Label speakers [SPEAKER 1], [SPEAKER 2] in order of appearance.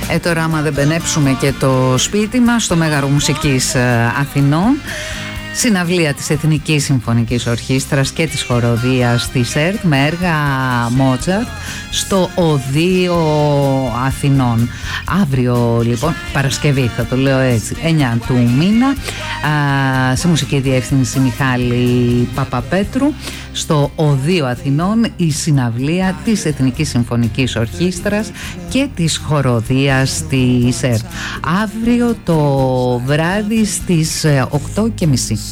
[SPEAKER 1] Τώρα άμα δεν μπενέψουμε και το σπίτι μας, στο Μέγαρο Μουσικής Αθηνών, συναυλία της Εθνικής Συμφωνικής Ορχήστρας και της Χοροδίας της ΕΡΤ με έργα Μότσαρτ στο Οδείο Αθηνών. Αύριο λοιπόν, Παρασκευή θα το λέω έτσι, 9 του μήνα, σε μουσική διεύθυνση Μιχάλη Παπαπέτρου, στο Οδείο Αθηνών η συναυλία της Εθνικής Συμφωνικής Ορχήστρας και της Χοροδίας της ΕΡΤ. Αύριο το βράδυ στις 8:30.